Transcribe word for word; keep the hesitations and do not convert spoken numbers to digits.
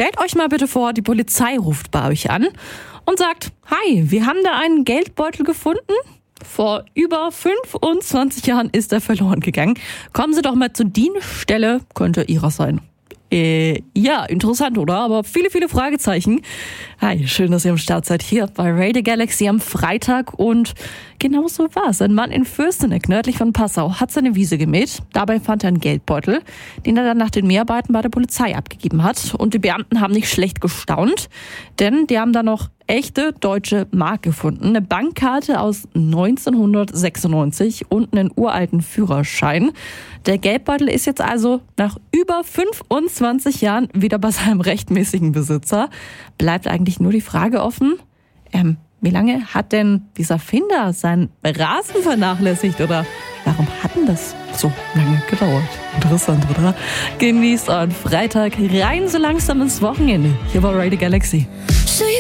stellt euch mal bitte vor, die Polizei ruft bei euch an und sagt, hi, wir haben da einen Geldbeutel gefunden. Vor über fünfundzwanzig Jahren ist er verloren gegangen. Kommen Sie doch mal zur Dienststelle, könnte Ihrer sein. Äh, ja, interessant, oder? Aber viele, viele Fragezeichen. Hi, schön, dass ihr am Start seid hier bei Radio Galaxy am Freitag. Und genau so war's. Ein Mann in Fürsteneck, nördlich von Passau, hat seine Wiese gemäht. Dabei fand er einen Geldbeutel, den er dann nach den Mäharbeiten bei der Polizei abgegeben hat. Und die Beamten haben nicht schlecht gestaunt, denn die haben da noch echte deutsche Mark gefunden. Eine Bankkarte aus neunzehnhundertsechsundneunzig und einen uralten Führerschein. Der Geldbeutel ist jetzt also nach über fünfundzwanzig Jahren wieder bei seinem rechtmäßigen Besitzer. Bleibt eigentlich nur die Frage offen, ähm, wie lange hat denn dieser Finder seinen Rasen vernachlässigt oder warum hat denn das so lange gedauert? Interessant, oder? Genießt euren Freitag, rein so langsam ins Wochenende hier bei Radio Galaxy.